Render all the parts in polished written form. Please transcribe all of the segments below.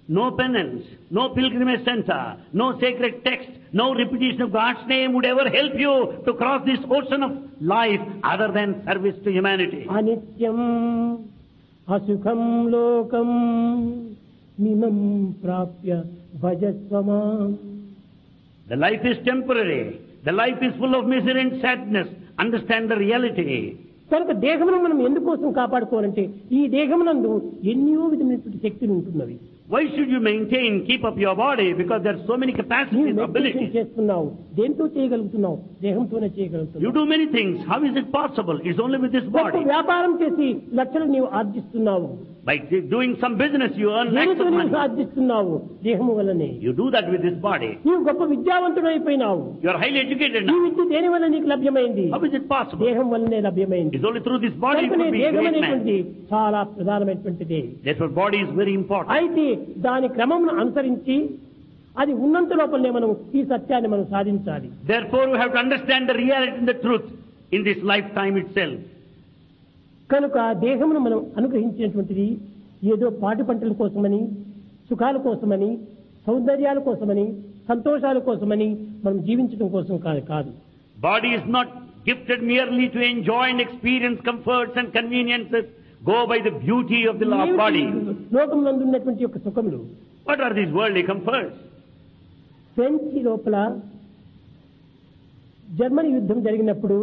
No penance, no pilgrimage center, no sacred text, no repetition of God's name would ever help you to cross this ocean of life other than service to humanity. అనిత్యం అసుఖం లోకం మిమం ప్రాప్య భజస్వమాం. The life is temporary. The life is full of misery and sadness. Understand the reality. కనుక దేహమును మనం ఎందుకోసం కాపాడుకోవాలంటే ఈ దేహమునందు ఎన్నో విధమైనటువంటి శక్తులు ఉంటున్నవి. Why should you maintain, keep up your body? Because there are so many capacities, abilities. చేస్తున్నావు, దేంతో చేయగలుగుతున్నావు? దేహంతోనే చేయగలుగుతున్నావు. You do many things. How is it possible? It's only with this body. వ్యాపారం చేసి లక్షలు నీవు ఆర్జిస్తున్నావు. By doing some business, you earn lakhs of money. ఆర్జిస్తున్నావు దేహము వల్లనే. You do that with this body. నీవు గొప్ప విద్యావంతుడు అయిపోయినావు. You are highly educated now. ఈ విద్య దేని వల్ల నీకు లభ్యమైంది? How is it possible? దేహం వల్లనే లభ్యమైంది. It's only through this body you could be a great man. చాలా ప్రధానమైనటువంటిది. Therefore, body is very important. అయితే దాని క్రమమును అనుసరించి అది ఉన్నంత లోపలనే మనం ఈ సత్యాన్ని మనం సాధించాలి. Therefore, we have to understand the reality and the truth in this lifetime itself. కనుక దేహమును మనం అనుగ్రహించినటువంటిది ఏదో పాటి పంటల కోసమని, సుఖాల కోసమని, సౌందర్యాల కోసమని, సంతోషాల కోసమని మనం జీవించడం కోసం కాదు. Body is not gifted merely to enjoy and experience comforts and conveniences. Go by the beauty of the body. లోకమునందు ఉన్నటువంటి యొక్క సుఖములు. What are these worldly comforts? French లోపల జర్మనీ యుద్ధం జరిగినప్పుడు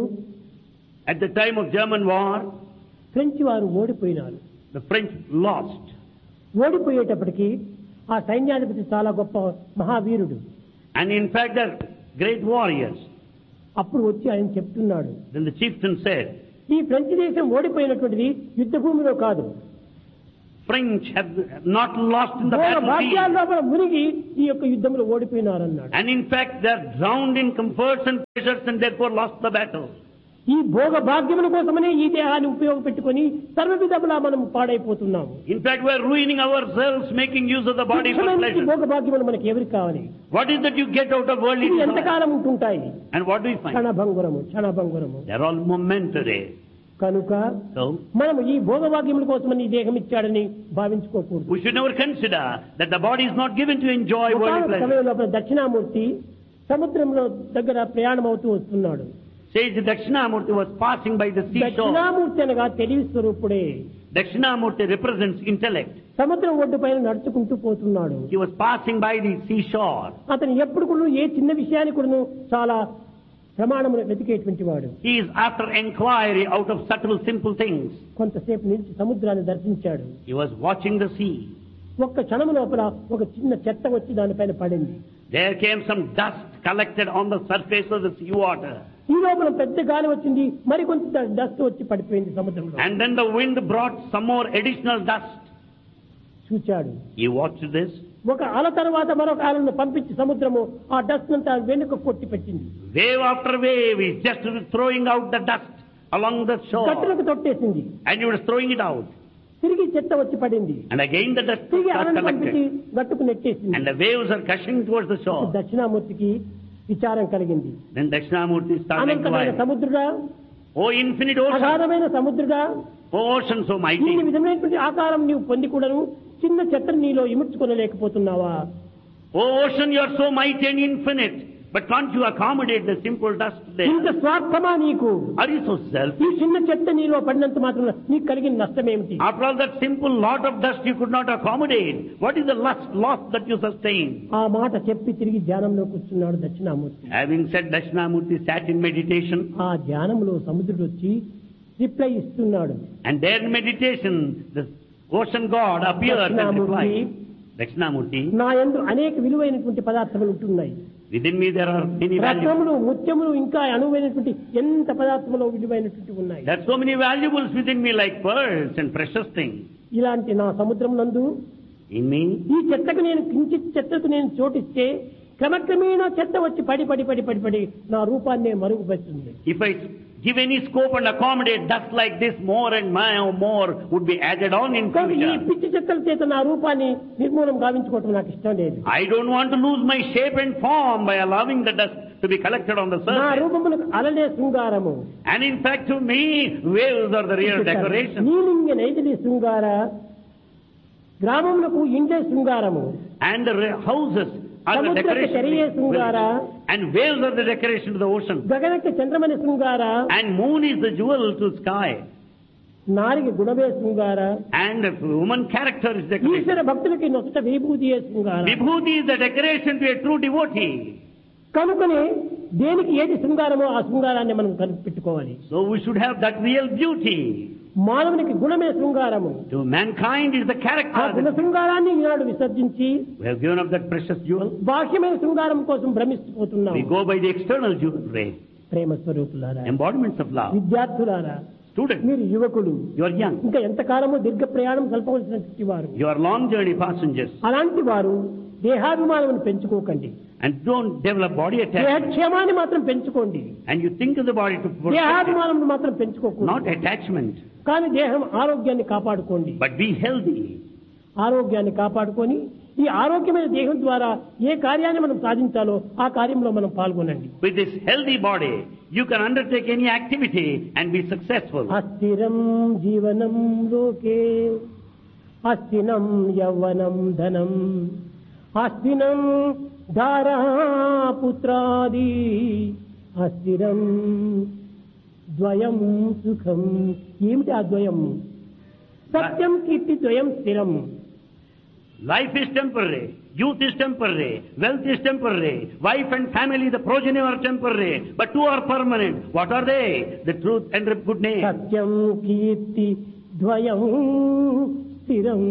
At the time of German war, French వారు ఓడిపోయినారు. the French lost. ఓడిపోయేటప్పటికి ఆ సైన్యాధిపతి చాలా గొప్ప మహావీరుడు. And in fact, they're great warriors. అప్పుడు వచ్చి ఆయన చెప్తున్నాడు. Then the chieftain said, ఈ ఫ్రెంచ్ దేశం ఓడిపోయినటువంటిది యుద్ధ భూమిలో కాదు. French have not lost in the భాగ్యాల battlefield. లోపల మునిగి ఈ యొక్క యుద్ధంలో ఓడిపోయినారు అన్నాడు. And in fact, they're drowned in comforts and pleasures and therefore lost the battle. ఈ భోగ భాగ్యముల కోసమనే ఈ దేహాన్ని ఉపయోగపెట్టుకుని సర్వ విధములా మనం పాడైపోతున్నాము. In fact, we're ruining ourselves making use of the body for pleasure. భోగ భాగ్యములు మనకి ఎవరికి కావాలి? What is that you get out of worldly ఇవి desire? ఎంతకాలం ఉంటుంటాయి? And what do we find? క్షణభంగురము. They're all momentary. కనుక So, మనం ఈ భోగభాగ్యముల కోసమని ఈ దేహం ఇచ్చాడని భావించుకోకూడదు. we should never consider that the body is not given to enjoy worldly pleasure. సమయంలో దక్షిణామూర్తి సముద్రంలో దగ్గర ప్రయాణం అవుతూ వస్తున్నాడు. Says Dakshinamurti was passing by the seashore. Dakshinamurthy అనగా తెలివి స్వరూపుడే. Dakshinamurti represents intellect. సముద్రం ఒడ్డు పైన నడుచుకుంటూ పోతున్నాడు. He was passing by the seashore. అతను ఎప్పుడు కూడా ఏ చిన్న విషయాన్ని కూడా చాలా ప్రమాణమును వెతికేటువంటి వాడు. He is after inquiry out of subtle, simple things. కొంతసేపు నిలిచి సముద్రాన్ని దర్శించాడు. He was watching the sea. ఒక్క క్షణం లోపల ఒక చిన్న చెత్త వచ్చి దానిపైన పడింది. There came some dust collected on the surface of the sea water. ఈ లోపల పెద్ద గాలి వచ్చింది, మరికొంత డస్ట్ వచ్చి పడిపోయింది సముద్రంలో. And then the wind brought some more additional dust. చూచాడు. He watched this. ఒక అల తర్వాత మరొక అలను పంపించి సముద్రము ఆ డస్ట్ అంతా వెనుక కొట్టి పెట్టింది. Wave after wave is just throwing out the dust along the shore. గట్టులకు తొట్టేసింది. And he was throwing it out. తిరిగి చెత్త వచ్చి పడింది. And again the dust తిరిగి was అలను పంపించి collected. గట్టుకు నెట్టేసింది. And the waves are gushing towards the shore. దక్షిణామూర్తికి విచారం కలిగింది. Then Dakshinamurti started అనంతమైన inquiring. సముద్రుడా, Oh infinite ocean, అగాధమైన సముద్రుడా, oh ocean so ఈ mighty, విధమైనటువంటి ఆకారం నీవు పొంది కూడాను చిన్న చెత్తను నీలో ఇముడ్చుకోలేకపోతున్నావా? oh ocean you are so mighty and infinite, but can't you accommodate the simple dust ఇంత there? స్వార్థమా నీకు? Are you so ఈ selfish? చిన్న చెత్త నీలో పడినంత మాత్రం నీకు కలిగిన నష్టం ఏమిటి? After all that simple lot of dust you could not accommodate, what is the loss that you sustain? ఆ మాట చెప్పి తిరిగి ధ్యానంలో కూర్చున్నాడు Dakshinamurthy. Having said, Dakshinamurti sat in meditation, ఆ ధ్యానంలో సముద్రుడు వచ్చి రిప్లై ఇస్తున్నాడు. and there in meditation the ocean god appeared and replied, Dakshinamurti, నా యందు అనేక విలువైనటువంటి పదార్థములు ఉంటున్నాయి. within me there are many valuables. రత్నములు, ముత్యములు, ఇంకా అనువైనటువంటి ఎంత పదార్థములు విలువైనటువంటి ఉన్నాయి. There are so many valuables within me like pearls and precious things. ఇలాంటి నా సముద్రం నందు In me, ఈ చెత్తకు నేను కించిత్ చెత్తకు నేను చోటిస్తే క్రమక్రమేణా చెత్త వచ్చి పడి పడి పడి పడి పడి నా రూపాన్నే మరుగుపరుస్తుంది. if I give any scope and accommodate dust like this, more and more would be added on in కానీ ఈ future. పిచ్చి చెత్తల చేత నా రూపాన్ని నిర్మూలం గావించుకోవటం నాకు ఇష్టం లేదు. I don't want to lose my shape and form by allowing the dust to be collected on the నా surface. రూపములకు అలలే శృంగారము. And in fact, to me, waves are the real decoration. నీలింగ నైతిలి శృంగార గ్రామములకు ఇండే శృంగారము, and the houses are the సముద్రక decoration చెరియే of the శృంగార, village. And whales are the decoration to the ocean. గగనక Chandramani శృంగార, And moon is the jewel to sky. నారికి గుణవే శృంగార, And the woman character is decoration. ఈశ్వర భక్తులకి నొసట విభూతియే శృంగార. Vibhuti is the decoration to a true devotee. కనుకనే దేనికి ఏది శృంగారమో ఆ శృంగారాన్ని మనం కనిపెట్టుకోవాలి. So we should have that real beauty. మానవునికి గుణమే శృంగారము. To mankind is the ఆ character. గుణ శృంగారాన్ని ఈనాడు విసర్జించి We have given up that precious jewel. బాహ్యమైన శృంగారం కోసం భ్రమిస్తుపోతున్నాం. We go by the external jewelry. ప్రేమ స్వరూపులారా, Embodiments of love. విద్యార్థులారా, Students, మీరు యువకులు, you are young. ఇంకా ఎంతకాలము దీర్ఘ ప్రయాణం కల్పవలసినటువంటి వారు. You are long journey passengers. అలాంటి వారు దేహాభిమానం పెంచుకోకండి. And don't develop body attachment. దేహక్షేమాన్ని మాత్రం పెంచుకోండి. And you think of the body to protect it, దేహాభిమానం మాత్రం పెంచుకోకూడదు. not attachment. కానీ దేహం ఆరోగ్యాన్ని కాపాడుకోండి. But be healthy. ఆరోగ్యాన్ని కాపాడుకొని ఈ ఆరోగ్యమైన దేహం ద్వారా ఏ కార్యాన్ని మనం సాధించాలో ఆ కార్యంలో మనం పాల్గొనండి. With this healthy body, you can undertake any activity and be successful. అస్థిరం జీవనం లోకే అస్థినం యవ్వనం ధనం అస్థినం ధారా పుత్రాది అస్థిరం ద్వయం సుఖం. ఏమిటి ఆ ద్వయం? సత్యం కీర్తి ద్వయం స్థిరం. Life is temporary. Youth is temporary. Wealth is temporary. Wife and family, the progeny are temporary. But two are permanent. What are they? The truth and the good name. సత్యం కీర్తి ద్వయం స్థిరం.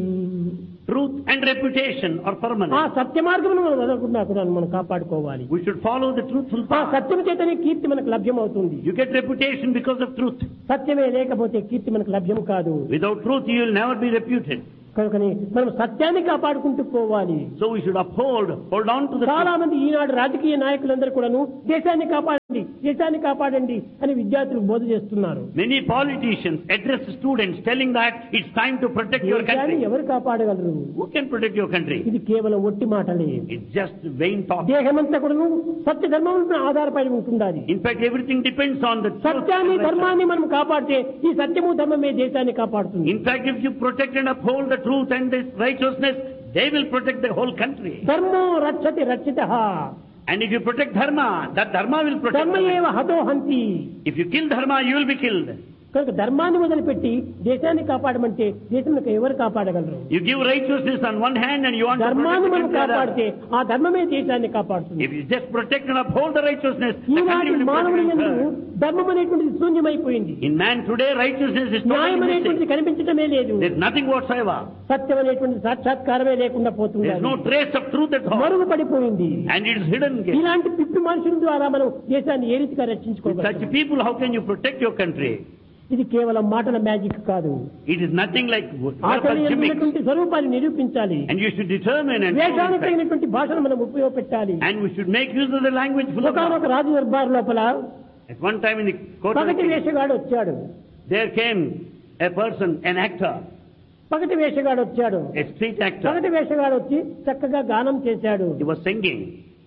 Truth and reputation are ఆ permanent. సత్య మార్గమును మనం వదలకుండా కూడా మనం కాపాడుకోవాలి. We should follow the truthful ఆ path. సత్యం చేతనే కీర్తి మనకు లభ్యమవుతుంది. You get reputation because of truth. సత్యమే లేకపోతే కీర్తి మనకు లభ్యం కాదు. Without truth, you will never be reputed. కనుకని మనం సత్యాన్ని కాపాడుకుంటూ పోవాలి. So we should hold on to the చాలా truth. మంది ఈనాడు రాజకీయ నాయకులందరూ కూడాను దేశాన్ని కాపాడండి, దేశాన్ని కాపాడండి అని విద్యార్థులకు బోధ చేస్తున్నారు. Many politicians address students telling that it's time to protect your దేశాన్ని country. ఎవరు కాపాడగలరు? Who can protect your country? ఇది కేవలం ఒట్టి మాటలే. It's just vain talk. దేహమంతా కూడాను సత్య ధర్మములపై ఆధారపడి ఉంటుండాలి. In fact, everything depends on the truth. సత్యాన్ని and ధర్మాన్ని మనం కాపాడితే ఈ సత్యము ధర్మమే దేశాన్ని కాపాడుతుంది. In fact, if you protect and uphold the truth and this righteousness, they will protect the whole country. ధర్మో రక్షతి రక్షితః. And if you protect dharma, that dharma will protect ధర్మ the ఏవ హతో హంతి. If you kill dharma, you will be killed. కనుక ధర్మాన్ని వదిలిపెట్టి దేశాన్ని కాపాడమంటే దేశంలో ఎవరు కాపాడగలరు? You give righteousness on one hand and you want to ధర్మాన్ని protect మనం the other. కాపాడితే ఆ ధర్మమే దేశాన్ని కాపాడుతుంది. If you just protect and uphold the righteousness, the country ఈనాటి will be మానవుని యందు protected. ధర్మం అనేటువంటిది శూన్యమైపోయింది. In man today, righteousness is న్యాయం totally అనేటువంటిది missing. కనిపించటమే లేదు. There's nothing whatsoever. సత్యం అనేటువంటి సాక్షాత్కారమే లేకుండా పోతుంది. There's no trace of truth at all. మరుగు పడిపోయింది. And it is hidden. ఇలాంటి పిప్పి మనుషుల ద్వారా మనం దేశాన్ని ఏ రీతిగా With రక్షించుకోగలం? such people, how can you protect your country? ఇది కేవలం మాటల మ్యాజిక్ కాదు. It is nothing like ఆచరణ verbal gimmicks. ఉన్నటువంటి స్వరూపాన్ని నిరూపించాలి. And you should determine and వేషానికి show తగినటువంటి భాషను మనం ఉపయోగపెట్టాలి. and we should make use of the language full of ఒకనొక love. రాజు దర్బార్ లోపల At one time in the court of the పగటి king, వేషగాడు వచ్చాడు. there came a person, an actor, పగటి వేషగాడు వచ్చాడు. a street actor. పగటి వేషగాడు వచ్చి చక్కగా గానం చేశాడు. He was singing.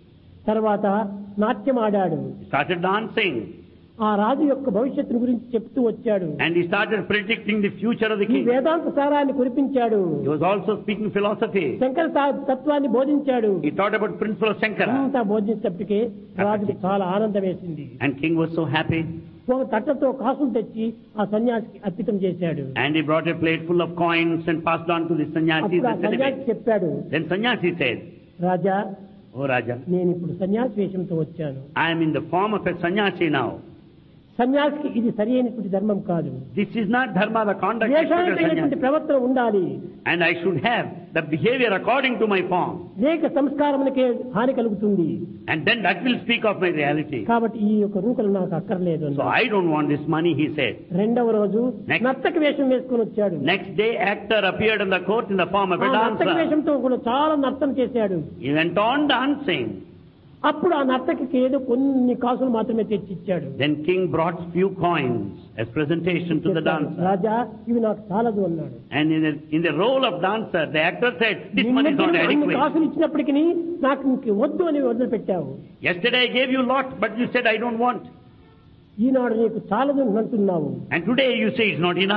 తర్వాత నాట్యం ఆడాడు. He started dancing. ఆ రాజు యొక్క భవిష్యత్తు గురించి చెప్తూ వచ్చాడు. And he started predicting the future of the ఈ king. వేదాంత సారాన్ని కురిపించాడు. He was also speaking philosophy. Shankara తత్వాన్ని బోధించాడు. He taught about principle of Shankara. అంతా బోధించేటప్పటికే రాజుకి చాలా ఆనందం వేసింది. And king was so happy. ఒక తట్టతో కాసులు తెచ్చి ఆ సన్యాసికి అర్పితం చేశాడు. And he brought a plate full of coins and passed on to the sannyasi. అప్పుడు ఆ సన్యాసి చెప్పాడు, Then sannyasi said, రాజా, "Oh Raja, నేను ఇప్పుడు సన్యాసి వేషంతో వచ్చాను. I am in the form of a sannyasi now. సన్యాసికి ఇది సరి అయినటువంటి ధర్మం కాదు. This is not dharma, the conduct of a వేషానికి అయినటువంటి sannyasi. ప్రవర్తన ఉండాలి. And I should have the behavior according to my form. లేక సంస్కారమునకే హాని కలుగుతుంది. And then that will speak of my reality. కాబట్టి ఈ యొక్క రూకలు నాకు అక్కర్లేదు So అన్నాడు. I don't want this money," he said. రెండవ రోజు Next. నర్తక వేషం వేసుకొని వచ్చాడు. Next day, actor appeared in the court in the form of ఆ a నర్తక dancer. వేషంతో కూడా చాలా నర్తన చేశాడు. He went on dancing. అప్పుడు ఆ నర్తకికి ఏదో కొన్ని కాసులు మాత్రమే తెచ్చిచ్చాడు. Then king brought few coins as presentation to the dancer. రాజా, ఇవి నాకు చాలదు అన్నాడు. And in the role of dancer, the actor said, "This money is not అన్ని adequate. కాసులు ఇచ్చినప్పటికీ నాకు ఇంక వద్దు అని వదిలిపెట్టావు. Yesterday I gave you a lot, but you said I don't want. ఈనాడు నీకు చాలదు అంటున్నావు. And today you say it's not enough."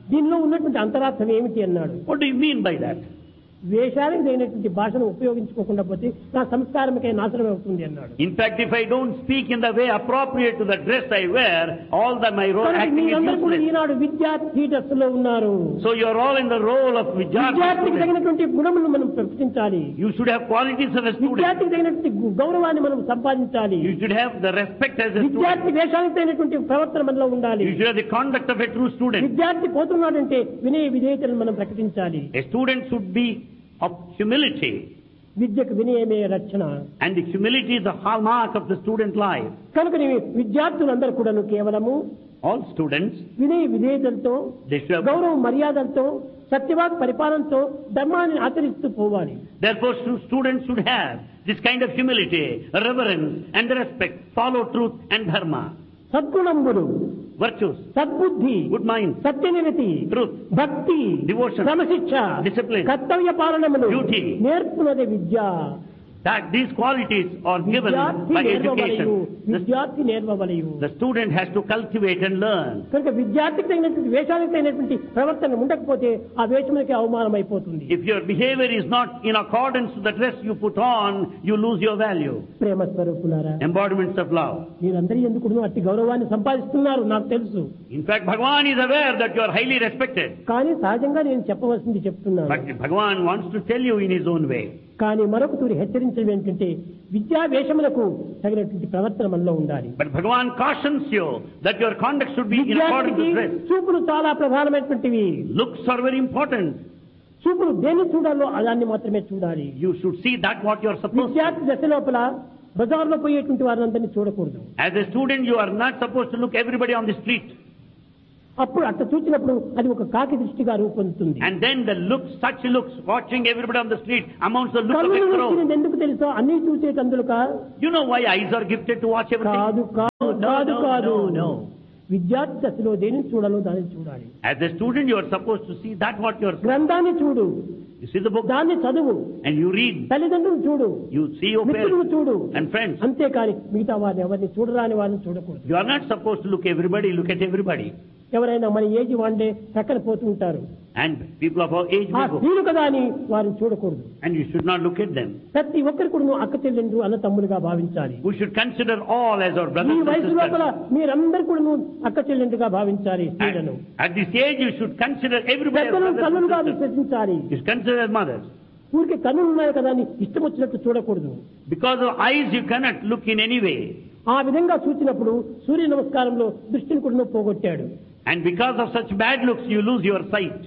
దీనిలో ఉన్నటువంటి అంతరార్థం ఏమిటి అన్నాడు. What do you mean by that? వేషానికి తగినటువంటి భాషను ఉపయోగించుకోకుండా పోతే నా సంస్కారమే నాశనం అవుతుంది అన్నాడు. In fact, if I don't speak in the way appropriate to the dress I wear, all that my role acting is మీరందరూ కూడా useless. ఈనాడు విద్యార్థి దశలో ఉన్నారు. So you are all in the role of విద్యార్థికి Vidyarthi. తగినటువంటి గుణములను మనం ప్రకటించాలి. You should have qualities of a student. విద్యార్థికి తగినటువంటి గౌరవాన్ని మనం సంపాదించాలి. You should have the respect as a విద్యార్థి student. వేషానికి తగినటువంటి ప్రవర్తన మనలో ఉండాలి. You should have the conduct of a true student. విద్యార్థి పోతున్నాడంటే వినయ విధేయతలను మనం ప్రకటించాలి. A student should be of humility, విద్యకు వినయమే రక్షణ. and the humility is the hallmark of the student life. కనుక విద్యార్థులందరూ కూడాను కేవలము All students, వినయ విధేయతలతో they should have, గౌరవ మర్యాదలతో సత్యవాక్ పరిపాలనతో ధర్మాన్ని ఆచరిస్తూ పోవాలి. therefore students should have this kind of humility, reverence and respect, follow truth and dharma, సద్గుణములు, virtues, సద్బుద్ధి, good mind, సత్యనిరతి, truth, భక్తి, devotion, క్రమశిక్ష, discipline, కర్తవ్య పాలనములు duty. నేర్పునదే Vidya. that these qualities are given విద్యార్థి by నేర్వవలయు, education. విద్యార్థి నేర్వవలయు. The student has to cultivate and learn. కనుక విద్యార్థికి తగినటువంటి వేషానికి తగినటువంటి ప్రవర్తన ఉండకపోతే ఆ వేషములకి అవమానం అయిపోతుంది. If your behavior is not in accordance to the dress you put on, you lose your value. ప్రేమ స్వరూపులారా, Embodiments of love. మీరందరూ ఎందుకు అట్టి గౌరవాన్ని సంపాదిస్తున్నారు నాకు తెలుసు. In fact, Bhagavan is aware that you are highly respected. కానీ సహజంగా నేను చెప్పవలసింది చెప్తున్నాను. But Bhagavan wants to tell you in his own way. కానీ మరొక తూరి హెచ్చరించడం ఏంటంటే విద్యా వేషములకు తగినటువంటి ప్రవర్తన మనలో ఉండాలి. But Bhagavan cautions you that your conduct should be in accordance విద్యార్థికి to dress. చూపులు చాలా ప్రధానమైనటువంటివి. Looks are very important. చూపులు దేన్ని చూడాలో దాన్ని మాత్రమే చూడాలి. You should see that what you are supposed to. విద్యార్థి దశ లోపల బజార్లో పోయేటువంటి వారిని చూడకూడదు. As a student, you are not supposed to look everybody on the street. అప్పుడు అట్లా చూసినప్పుడు అది ఒక కాకి దృష్టిగా రూపొందుతుంది. And then the looks, such looks, watching everybody on the street amounts to look of కళ్ళు a crow. వచ్చినది ఎందుకు తెలుసా? అన్ని చూసేటందుక You know why eyes are gifted to watch everything? కాదు కాదు కాదు కాదు. No. విద్యార్థి దశలో దేనిని చూడాలో దాన్ని చూడాలి. As a student, you are supposed to see that what you are. గ్రంథాన్ని చూడు, You see the book దాన్ని చదువు, and you read. తల్లిదండ్రులు చూడు, You see your మిత్రులు parents చూడు, and friends. అంతేకాని మిగతా వారిని ఎవరిని చూడరాని వారిని చూడకూడదు. You are not supposed to look everybody, look at everybody. ఎవరైనా మన ఏజ్ వాండే ప్రక్కన పోతూ ఉంటారు. And people of our age ఆ may go. స్త్రీలు కదా అని వారిని చూడకూడదు. And you should not look at them. ప్రతి ఒక్కరు కూడా అక్క చెల్లెండ్రు అన్న తమ్ముడుగా భావించాలి. We should consider all as our ఈ brothers and వయసు లోపల sisters. మీరందరూ కూడా అక్క చెల్లెండ్రుగా భావించాలి. స్త్రీలను At this age, you should consider everybody as పెద్దలను brothers తల్లులుగా and sisters. విశ్వసించాలి. You should consider as mothers. ఊరికి కన్నులు ఉన్నాయి కదా అని ఇష్టం వచ్చినట్టు చూడకూడదు. Because of eyes, you cannot look in any way. ఆ విధంగా చూసినప్పుడు సూర్య నమస్కారంలో దృష్టిని కూడా పోగొట్టాడు. And because of such bad looks, you lose your sight.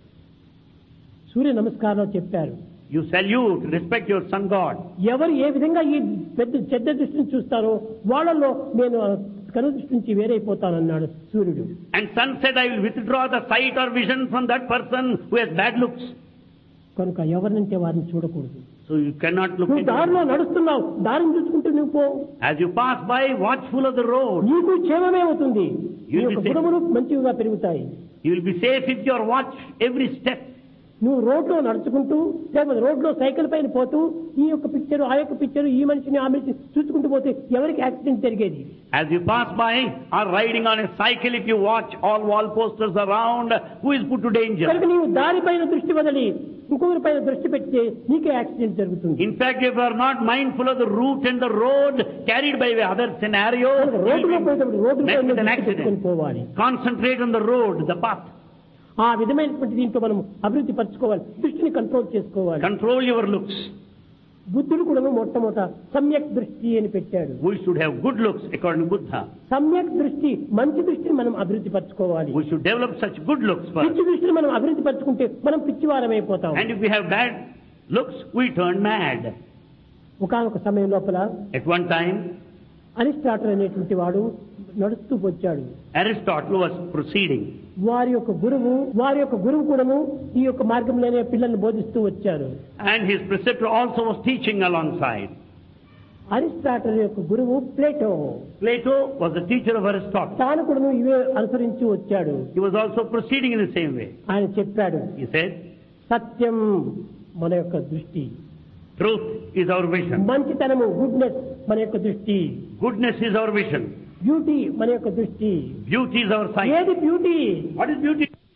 సూర్య నమస్కారంలో చెప్పారు, You salute, respect your sun god. ఎవరు ఏ విధంగా ఈ పెద్ద చెడ్డ దృష్టిని చూస్తారో వాళ్ళలో నేను కను దృష్టి నుంచి వేరైపోతానన్నాడు సూర్యుడు. And sun said, I will withdraw the sight or vision from that person who has bad looks. కనుక ఎవరినంటే వారిని చూడకూడదు. So you cannot look నువ్వు into దారిలో them. నడుస్తున్నావు, దారిని చూసుకుంటూ నువ్వు పో. As you pass by, watchful of the road. నీకు క్షేమమే అవుతుంది. నీ You'll be యొక్క safe. గుణములు మంచిగా పెరుగుతాయి. You will be safe if you watch every step. నువ్వు రోడ్లో నడుచుకుంటూ లేకపోతే రోడ్లో సైకిల్ పైన పోతూ ఈ యొక్క పిక్చర్ ఆ యొక్క పిక్చర్ ఈ మనిషిని ఆ మనిషిని చూసుకుంటూ పోతే ఎవరికి యాక్సిడెంట్ జరిగేది? As you pass by or riding on a cycle, if you watch all wall posters around, who is put to danger? కనుక నీవు దారిపైన దృష్టి వదిలి ఇంకొకరి పైన దృష్టి పెడితే నీకే యాక్సిడెంట్ జరుగుతుంది. In fact, if you are not mindful of the route and the road carried by the other scenario, రోడ్డులో పోయేటప్పుడు రోడ్డు met with an పైన పెట్టుకొని accident. పోవాలి. Concentrate on the road, the path. ఆ విధమైనటువంటి దీంట్లో మనం అభివృద్ధి పరచుకోవాలి, దృష్టిని కంట్రోల్ చేసుకోవాలి. Control your looks. బుద్ధుడు కూడా మొట్టమొదట సమ్యక్ దృష్టి అని పెట్టాడు. We should have good looks according to Buddha. సమ్యక్ దృష్టి మంచి దృష్టిని మనం అభివృద్ధి పరచుకోవాలి. We should develop such good looks first. పిచ్చి దృష్టిని మనం అభివృద్ధి పరచుకుంటే మనం పిచ్చివారమైపోతాం. And if we have bad looks, we turn mad. ఒకానొక సమయం లోపల At one time, అరిస్టాటిల్ అనేటువంటి వాడు నడుస్తూ వచ్చాడు. Aristotle was proceeding. వారి యొక్క గురువు కూడాను ఈ యొక్క మార్గంలోనే పిల్లల్ని బోధిస్తూ వచ్చారు. And his preceptor also was teaching alongside. Aristotle యొక్క గురువు Plato. Plato was the teacher of Aristotle. తాను కూడాను ఇవే అనుసరించి వచ్చాడు. He was also proceeding in the same way. ఆయన చెప్పాడు, He said, సత్యం మన యొక్క దృష్టి, truth is our vision. మంచితనము గుడ్నెస్ మన యొక్క దృష్టి, Goodness is our vision. Beauty మన యొక్క దృష్టి. Beauty is our sight. ఏది beauty? What is beauty?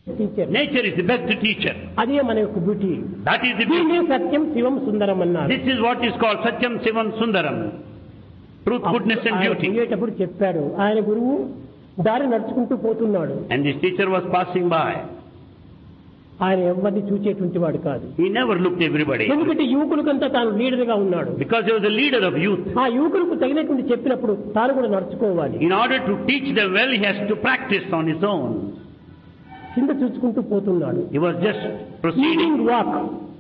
Teacher. Nature is the best teacher. అదే మన యొక్క బ్యూటీ. That is the దీన్ని beauty. సత్యం శివం సుందరం అన్నారు. This is what is called Satyam Sivam Sundaram. Truth, goodness and beauty. పోయేటప్పుడు చెప్పాడు, ఆయన గురువు దారి నడుచుకుంటూ పోతున్నాడు. And this teacher was passing by. ఆయన ఎవరిని చూచేటువంటి వాడు కాదు. He never looked everybody. ఎందుకంటే యువకులకంతా తాను లీడర్ గా ఉన్నాడు. Because he was the leader of youth. ఆ యువకులకు తగినటువంటి చెప్పినప్పుడు తాను కూడా నడుచుకోవాలి. In order to teach them well, he has to practice on his own. కింద చూసుకుంటూ పోతున్నాడు. He was just proceeding. Walk.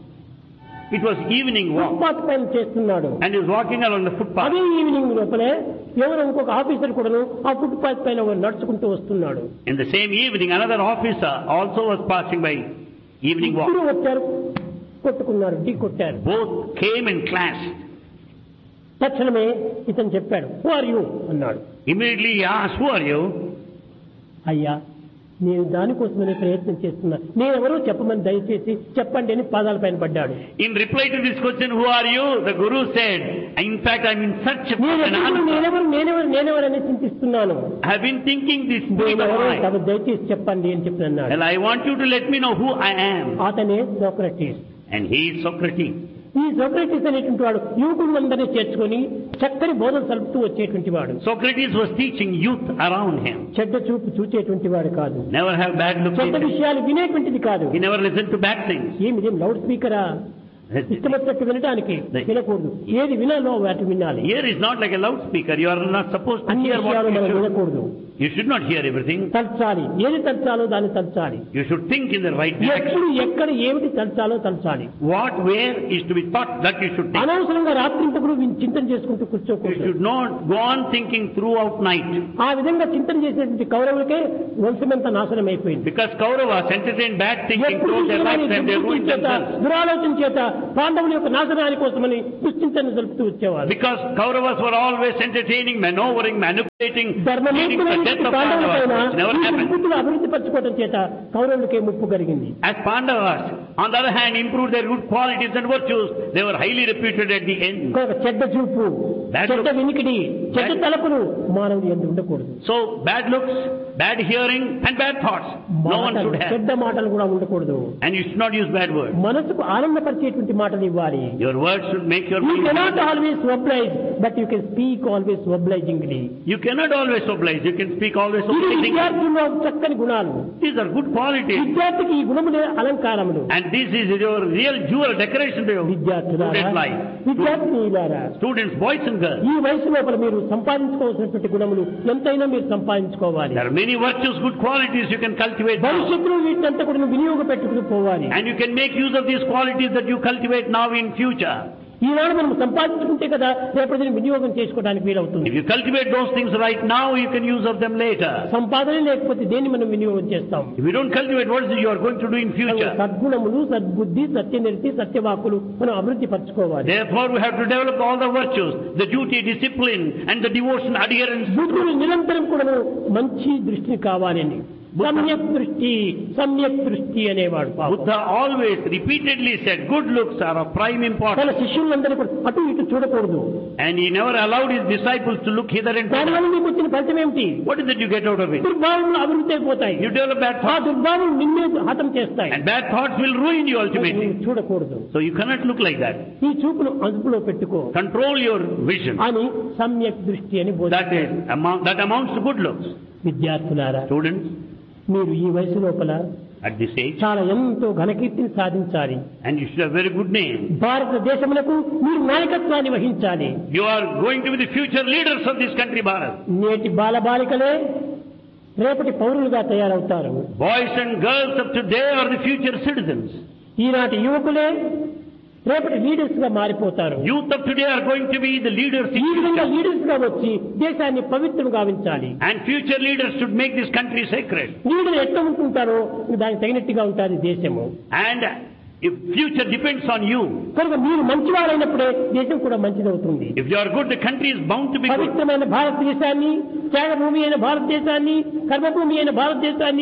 It was evening walk. Footpath పైన చేస్తున్నాడు. And he was walking along the footpath. అదే ఈవినింగ్ లోపలే ఎవరో ఇంకొక officer కూడాను ఆ ఫుట్పాత్ పైన నడుచుకుంటూ వస్తున్నాడు. In the same evening, another officer also was passing by. Evening walk. ఇద్దరు వచ్చారు, కొట్టుకున్నారు, ఢీ కొట్టారు. Both came and clashed. తక్షణమే ఇతను చెప్పాడు, హూ ఆర్ యూ అన్నాడు. Immediately he asked, who are you? అయ్యా, నేను దానికోసమనే ప్రయత్నం చేస్తున్నా, నేనెవరో చెప్పమని దయచేసి చెప్పండి అని పాదాల పైన పడ్డాడు. In reply to this question, who are you? The Guru said, in fact, I am in search of an answer. నేనెవరని చింతిస్తున్నాను. I have been thinking this thing. దయచేసి చెప్పండి అని చెప్పినాడు. Well, I want you to let me know who I am. అతనే Socrates. And he is Socrates. ఈ Socrates అనేటువంటి వాడు యువకులందరినీ చేర్చుకొని చక్కని బోధన సలుపుతూ వచ్చేటువంటి వాడు. Socrates was teaching youth around him. చెడ్డ చూపు చూచేటువంటి వాడు కాదు. Never have bad look. చెడ్డ విషయాలు వినేటువంటిది కాదు. He never listened to bad things. ఏమిదేం loud స్పీకరా? ఇష్టమొచ్చినట్టు వినడానికి వినకూడదు. ఏది వినాలో వాటి వినాలి. Here is not like a loudspeaker. You are not supposed to అన్ని hear what విషయాలు you మనం should. వినకూడదు. You should not hear everything. తలచాలి, ఏది తలచాలో దాన్ని తలచాలి. You should think in the right direction. ఎప్పుడు ఎక్కడ ఏమిటి తలచాలో తలచాలి. What, where is to be thought, that you should think. అనవసరంగా రాత్రింతకుడు చింతన చేసుకుంటూ You కూర్చోకూడదు. should not go on thinking throughout night. ఆ విధంగా చింతన చేసినటువంటి కౌరవులకే వంశమంతా నాశనం అయిపోయింది. Because Kauravas entertained bad thinking ఎప్పుడు throughout their lives and they ruined themselves. దురాలోచన చేత పాండవుల యొక్క నాశనాని కోసమని దుశ్చింతన జరుపుతూ వచ్చేవారు. Because Kauravas were always entertaining, maneuvering, manipulating, leading to the death ధర్మమూర్తులైన of పాండవులపైన Pandavas. It never happened. బుద్ధులు అభివృద్ధి పరచుకోవడం చేత కౌరవులకే ముప్పు కలిగింది. As Pandavas, on the other hand, improved their good qualities and virtues, they were highly reputed at the end. ఒక చెడ్డ చూపు, Bad చెడ్డ look. వినికిడి, చెడ్డ Bad- తలపులు మానవుడు ఎందు ఉండకూడదు. So, bad looks, bad hearing, and bad thoughts. No one should have. చెడ్డ మాటలు కూడా ఉండకూడదు. And you should not use bad words. మనసుకు ఆనందపరిచేటువంటి మాటలు ఇవ్వాలి. Your words should make your You mind cannot happy. always oblige, but you can speak always obligingly. You cannot always oblige. You can speak always ఇది obligingly. విద్యార్థుల్లో చక్కని గుణాలు. These are good qualities. విద్యార్థికి ఈ గుణములే అలంకారములు. And this is your real jewel decoration to your విద్యార్థులారా, student life. విద్యార్థినీలారా, Students, boys and girls. ఈ వయసు లోపల మీరు సంపాదించుకోవాల్సినటువంటి గుణములు ఎంతైనా మీరు సంపాదించుకోవాలి. There are many virtues, good qualities you can cultivate now. భవిష్యత్తులో వీటినంతా కూడా వినియోగ పెట్టుకుని పోవాలి. And you can make use of these qualities that you cultivate now in future. ఈనాడు మనం సంపాదించుకుంటే కదా రేపటి వినియోగం చేసుకోవడానికి వీలవుతుంది. If you cultivate those things right now, you can use of them later. సంపాదన లేకపోతే దేన్ని మనం వినియోగం చేస్తాం? If you don't cultivate, what is it you are going to do in future? సద్గుణములు, సద్బుద్ధి, సత్యనిరతి, సత్యవాకులు మనం అభివృద్ధి పరచుకోవాలి. Therefore, we have to develop all the virtues, the duty, discipline, and the devotion, adherence. బుద్ధుడు నిరంతరం కూడా మంచి దృష్టిని కావాలని సమ్యక్ దృష్టి అనేవాడు. Buddha always repeatedly said, good looks are of prime తన importance. శిష్యులందరినీ కూడా అటు ఇటు చూడకూడదు. And he never allowed his disciples to look hither and thither. దానివల్ల మీకు వచ్చిన ఫలితం ఏమిటి? What is it you get out of it? దుర్భావములు అభివృద్ధి అయిపోతాయి. You develop bad ఆ thoughts, దుర్భావములు నిన్నే హతం చేస్తాయి. and bad thoughts will ruin you ultimately. నువ్వు చూడకూడదు. So you cannot look like that. ఈ చూపును అదుపులో పెట్టుకో Control your vision. అని సమ్యక్ దృష్టి అని That amounts to good looks. విద్యార్థులారా, Students, మీరు ఈ వయసు లోపల at this age, చాలా ఎంతో ఘనకీర్తిని సాధించాలి. and you should have very good name. భారతదేశమునకు మీరు నాయకత్వాన్ని వహించాలి. You are going to be the future leaders of this country, Bharat. నేటి బాలబాలికలే రేపటి పౌరులుగా తయారవుతారు. Boys and girls of today are the future citizens. ఈనాటి యువకులే రేపటి లీడర్స్ గా మారిపోతారు. Youth of today are going to be the leaders in ఈ విధంగా future. లీడర్స్ గా వచ్చి దేశాన్ని పవిత్రం గావించాలి. And future leaders should make this country sacred. Leader ఎట్లా ఉంటుంటారో దానికి తగినట్టుగా ఉంటుంది దేశము. And if future depends on you, కనుక మీరు మంచివారైనప్పుడే దేశం కూడా మంచిదవుతుంది. if you are good, the country is bound to be good. పవిత్రమైన భారతదేశాన్ని, త్యాగభూమి అయిన భారతదేశాన్ని, కర్మభూమి అయిన భారతదేశాన్ని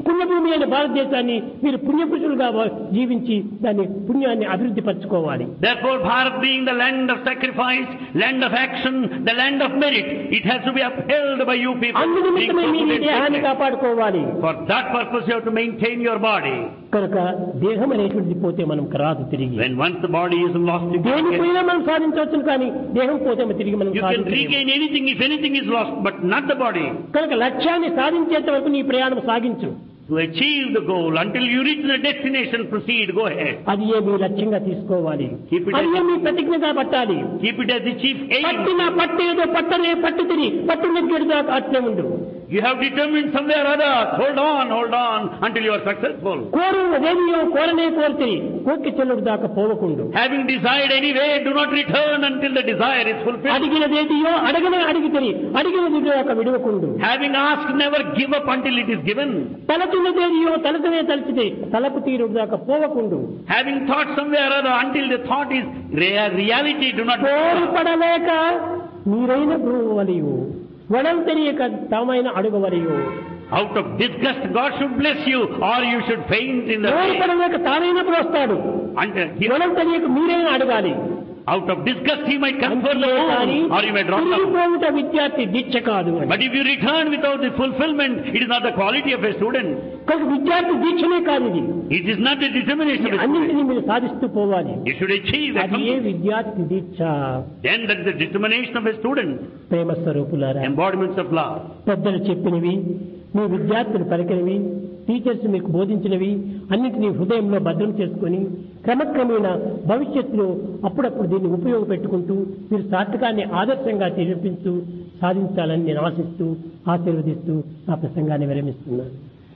పుణ్యభూమి అయిన భారతదేశాన్ని మీరు పుణ్యపురుషులుగా జీవించి దాన్ని పుణ్యాన్ని అభివృద్ధి పరచుకోవాలి. Therefore, Bharat being the land of sacrifice, land of action, the land of merit, it has to be upheld by you people. అందునిమిత్తమే మీరు ఈ దేహాన్ని కాపాడుకోవాలి. For that purpose you have to maintain your body. కనుక దేహం అనేటువంటిది పోతే మనం రాదు తిరిగి. When once the body is lost, దేనిపైనా మనం సాధించవచ్చు, కానీ దేహం పోతే తిరిగి మనం you can regain anything if anything is lost, but not the body. కనుక లక్ష్యాన్ని సాధించేంత వరకు నీ ప్రయాణం సాగించు. To achieve the goal, until you reach the destination, proceed, go ahead. అది మీ లక్ష్యంగా తీసుకోవాలి. అది మీ ప్రతిజ్ఞగా పట్టాలి. Keep it as the chief aim. పట్టిన పట్టేదో పట్టనే పట్టు తిని పట్టు నెగ్గేదా అట్లే ఉండు. You have determined somewhere or other. Hold on until you are successful. కోరుదేవియో కోరనే కోరితే కోక్కి చెల్లుడు దాకా పోవకుండు. Having desired anyway, do not return until the desire is fulfilled. అడిగినదేదియో అడిగితే అడిగినది దాకా విడవకుండు. Having asked, never give up until it is given. తలచినదేదియో తలచనే తలచితే తలపు తీరుడు దాకా పోవకుండు. Having thought somewhere or other until the thought is reality, do not. కోరుపడలేక మీరైన బ్రోవలియు వడం తెలియక తామైన అడుగవలియు. Out of disgust, God should bless you, or you should faint in the way. కోరుపడలేక తానైనా బ్రోస్తాడు. వడం తెలియక మీరైనా అడగాలి. Out of disgust he might confer the moon, or you may drop the విద్యార్థి దీక్ష కాదు. But if you return without the fulfillment, it is not the quality of a student. విద్యార్థి దీక్షనే కాదు ఇది. It is not the determination of a student. అన్నింటినీ మీరు సాధిస్తూ పోవాలి. You should achieve. అది ఏ విద్యార్థి దీక్ష. Then that is the determination of a student. ప్రేమ స్వరూపులారా, embodiments of love. పెద్దలు చెప్పినవి, మీ విద్యార్థులు పలికినవి, టీచర్స్ మీకు బోధించినవి అన్నింటినీ హృదయంలో భద్రం చేసుకుని క్రమక్రమేణా భవిష్యత్తులో అప్పుడప్పుడు దీన్ని ఉపయోగపెట్టుకుంటూ మీరు సార్థకాన్ని ఆదర్శంగా చూపించు సాధించాలని నేను ఆశిస్తూ ఆశీర్వదిస్తూ నా ప్రసంగాన్ని విరమిస్తున్నాను.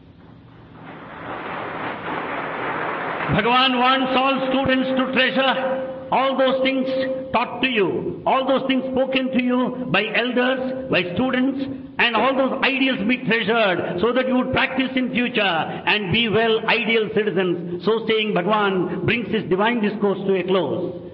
Bhagavan wants all students to treasure all those things taught to you, all those things spoken to you by elders, by students, and all those ideals be treasured so that you would practice in future and be well ideal citizens. So saying, Bhagavan brings his divine discourse to a close.